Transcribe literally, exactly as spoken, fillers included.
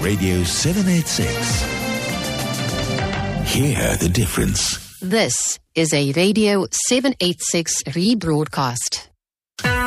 Radio seven eighty-six. Hear the difference. This is a Radio seven eighty-six rebroadcast.